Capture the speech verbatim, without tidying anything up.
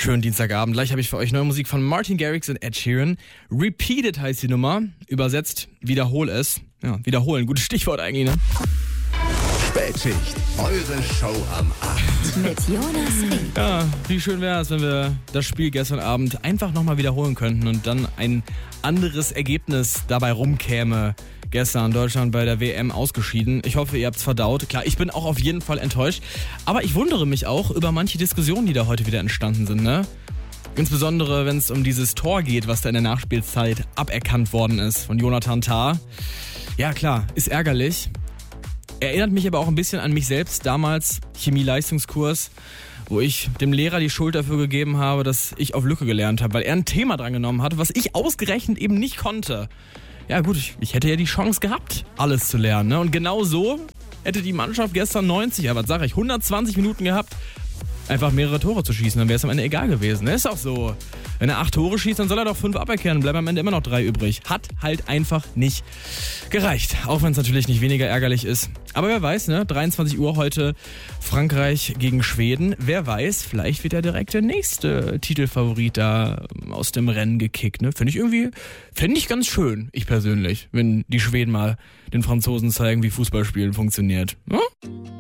Schönen Dienstagabend. Gleich habe ich für euch neue Musik von Martin Garrix und Ed Sheeran. Repeated heißt die Nummer. Übersetzt, wiederhol es. Ja, wiederholen. Gutes Stichwort eigentlich, ne? Spätschicht. Eure Show am Abend. Mit Jonas Rieck. Ja, wie schön wäre es, wenn wir das Spiel gestern Abend einfach nochmal wiederholen könnten und dann ein anderes Ergebnis dabei rumkäme. Gestern Deutschland bei der W M ausgeschieden. Ich hoffe, ihr habt's verdaut. Klar, ich bin auch auf jeden Fall enttäuscht. Aber ich wundere mich auch über manche Diskussionen, die da heute wieder entstanden sind, ne? Insbesondere, wenn es um dieses Tor geht, was da in der Nachspielzeit aberkannt worden ist von Jonathan Tah. Ja, klar, ist ärgerlich. Erinnert mich aber auch ein bisschen an mich selbst damals, Chemie-Leistungskurs, wo ich dem Lehrer die Schuld dafür gegeben habe, dass ich auf Lücke gelernt habe, weil er ein Thema dran genommen hat, was ich ausgerechnet eben nicht konnte. Ja gut, ich, ich hätte ja die Chance gehabt, alles zu lernen, ne? Und genau so hätte die Mannschaft gestern neunzig, ja was sag ich, hundertzwanzig Minuten gehabt, einfach mehrere Tore zu schießen, dann wäre es am Ende egal gewesen. Das ist auch so. Wenn er acht Tore schießt, dann soll er doch fünf aberkennen, bleiben am Ende immer noch drei übrig. Hat halt einfach nicht gereicht. Auch wenn es natürlich nicht weniger ärgerlich ist. Aber wer weiß, ne? dreiundzwanzig Uhr heute Frankreich gegen Schweden. Wer weiß, vielleicht wird der direkt der nächste Titelfavorit da aus dem Rennen gekickt, ne? Finde ich irgendwie, finde ich ganz schön, ich persönlich, wenn die Schweden mal den Franzosen zeigen, wie Fußballspielen funktioniert. Ne?